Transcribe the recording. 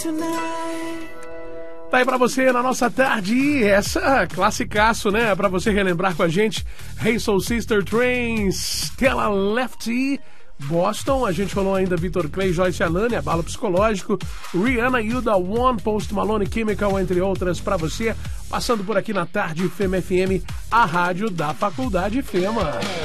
Tá aí pra você na nossa tarde, essa classicaço, né? Pra você relembrar com a gente, Hey Soul Sister Trains, Stella Lefty, Boston, a gente falou ainda Vitor Clay, Joyce Alane, Abalo Psicológico, Rihanna, Yuda One, Post Malone, Chemical, entre outras pra você, passando por aqui na tarde, Fema FM, a rádio da Faculdade Fema.